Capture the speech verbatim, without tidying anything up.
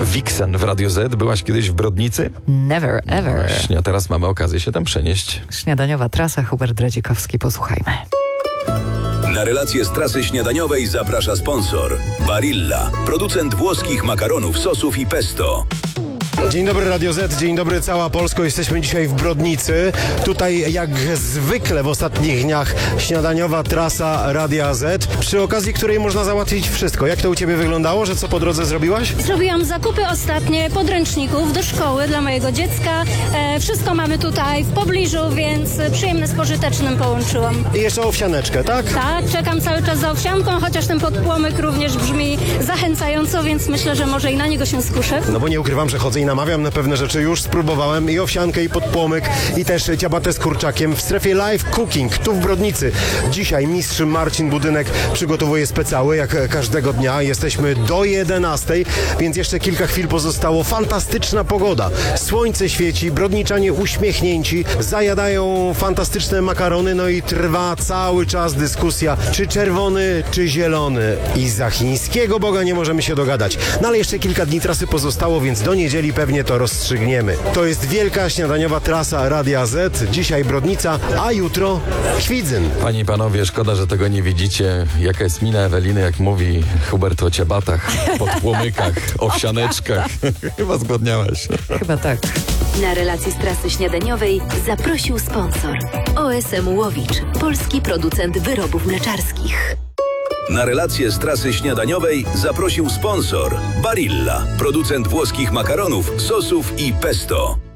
Vixen w Radio Z. Byłaś kiedyś w Brodnicy? Never ever. Właśnie, a teraz mamy okazję się tam przenieść. Śniadaniowa trasa, Hubert Dredzikowski, posłuchajmy. Na relację z trasy śniadaniowej zaprasza sponsor Barilla, producent włoskich makaronów, sosów i pesto. Dzień dobry Radio Z, dzień dobry cała Polsko. Jesteśmy dzisiaj w Brodnicy. Tutaj jak zwykle w ostatnich dniach śniadaniowa trasa Radia Z, przy okazji której można załatwić wszystko. Jak to u Ciebie wyglądało, że co po drodze zrobiłaś? Zrobiłam zakupy ostatnie podręczników do szkoły dla mojego dziecka. E, wszystko mamy tutaj w pobliżu, więc przyjemne z pożytecznym połączyłam. I jeszcze owsianeczkę, tak? Tak, czekam cały czas za owsianką, chociaż ten podpłomyk również brzmi zachęcająco, więc myślę, że może i na niego się skuszę. No bo nie ukrywam, że chodzę i namawiam na pewne rzeczy. Już spróbowałem i owsiankę, i podpłomyk, i też ciabatę z kurczakiem w strefie Live Cooking, tu w Brodnicy. Dzisiaj mistrz Marcin Budynek przygotowuje specały, jak każdego dnia. Jesteśmy do jedenastej, więc jeszcze kilka chwil pozostało. Fantastyczna pogoda. Słońce świeci, brodniczanie uśmiechnięci, zajadają fantastyczne makarony, no i trwa cały czas dyskusja, czy czerwony, czy zielony. I za chińskiego Boga nie możemy się dogadać. No ale jeszcze kilka dni trasy pozostało, więc do niedzieli pewnie to rozstrzygniemy. To jest wielka śniadaniowa trasa Radia Z. Dzisiaj Brodnica, a jutro Kwidzyn. Panie i panowie, szkoda, że tego nie widzicie. Jaka jest mina Eweliny, jak mówi Hubert o ciabatach, podpłomykach, owsianeczkach. Chyba zgodniałaś. Chyba tak. Na relację z trasy śniadaniowej zaprosił sponsor O S M Łowicz, polski producent wyrobów mleczarskich. Na relację z trasy śniadaniowej zaprosił sponsor Barilla, producent włoskich makaronów, sosów i pesto.